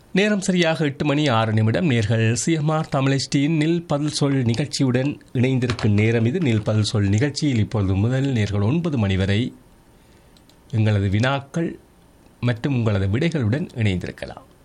நேரம் சரியாக 8:06 நேர்கள் சிஎம்ஆர் தமிழ் நில் பதில் சொல் நிகழ்ச்சியுடன் இணைந்திருக்கும் நேரம் இது. நில் பதில் சொல் நிகழ்ச்சியில் இப்பொழுது முதல் நேர்கள் 9 மணி வரை எங்களது வினாக்கள் மற்றும் உங்களது விடைகளுடன் இணைந்திருக்கலாம்.